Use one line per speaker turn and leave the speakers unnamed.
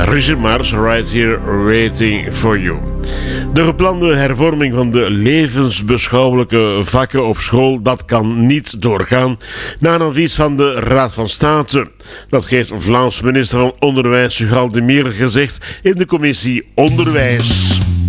Richard Marx, Right Here Waiting For You. De geplande hervorming van de levensbeschouwelijke vakken op school, dat kan niet doorgaan na een advies van de Raad van State. Dat heeft Vlaams minister van Onderwijs Hugal de Meer gezegd in de commissie Onderwijs.